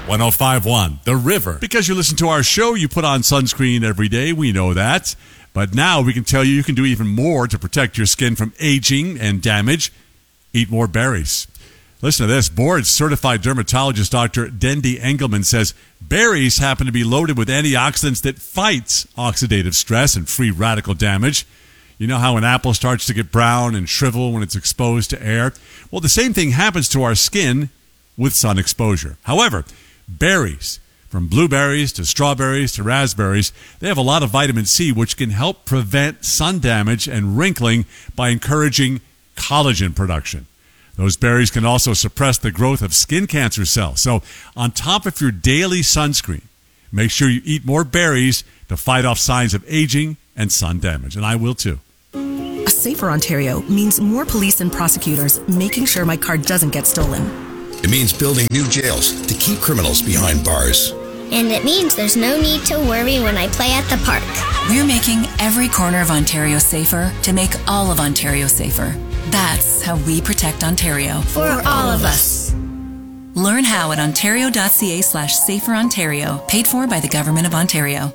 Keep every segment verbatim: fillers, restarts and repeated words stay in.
one oh five point one The River. Because you listen to our show, you put on sunscreen every day. We know that. But now we can tell you you can do even more to protect your skin from aging and damage. Eat more berries. Listen to this. Board-certified dermatologist Doctor Dendi Engelman says berries happen to be loaded with antioxidants that fights oxidative stress and free radical damage. You know how an apple starts to get brown and shrivel when it's exposed to air? Well, the same thing happens to our skin with sun exposure. However, berries, from blueberries to strawberries to raspberries, they have a lot of vitamin C, which can help prevent sun damage and wrinkling by encouraging collagen production. Those berries can also suppress the growth of skin cancer cells. So on top of your daily sunscreen, make sure you eat more berries to fight off signs of aging and sun damage. And I will too. A safer Ontario means more police and prosecutors making sure my car doesn't get stolen. It means building new jails to keep criminals behind bars. And it means there's no need to worry when I play at the park. We're making every corner of Ontario safer to make all of Ontario safer. That's how we protect Ontario. For all of us. Learn how at ontario.ca slash safer Ontario. Paid for by the Government of Ontario.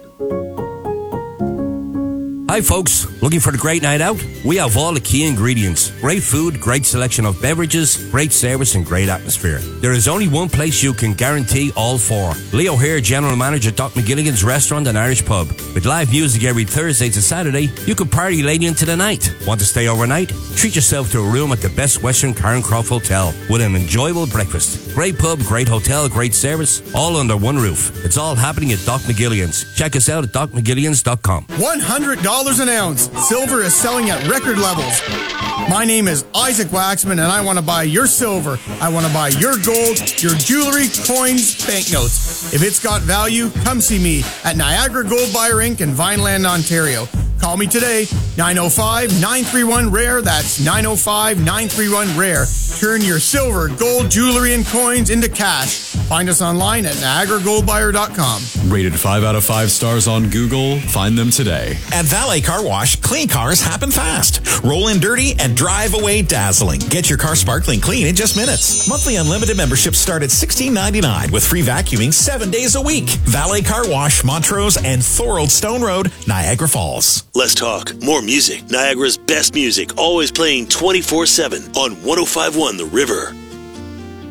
Hi folks, looking for the great night out? We have all the key ingredients. Great food, great selection of beverages, great service and great atmosphere. There is only one place you can guarantee all four. Leo here, General Manager at Doc McGilligan's Restaurant and Irish Pub. With live music every Thursday to Saturday, you can party late into the night. Want to stay overnight? Treat yourself to a room at the Best Western Cairncroft Hotel with an enjoyable breakfast. Great pub, great hotel, great service, all under one roof. It's all happening at Doc McGilligan's. Check us out at doc mcgillians dot com. one hundred dollars an ounce. Silver is selling at record levels. My name is Isaac Waxman, and I want to buy your silver. I want to buy your gold, your jewelry, coins, banknotes. If it's got value, come see me at Niagara Gold Buyer Incorporated in Vineland, Ontario. Call me today, nine oh five, nine three one, R A R E. That's nine oh five, nine three one, R A R E. Turn your silver, gold, jewelry, and coins into cash. Find us online at niagara gold buyer dot com. Rated five out of five stars on Google. Find them today. At Valet Car Wash, clean cars happen fast. Roll in dirty and drive away dazzling. Get your car sparkling clean in just minutes. Monthly unlimited memberships start at sixteen ninety-nine with free vacuuming seven days a week. Valet Car Wash, Montrose and Thorold Stone Road, Niagara Falls. Less talk, more music. Niagara's best music, always playing twenty-four seven on one oh five point one The River.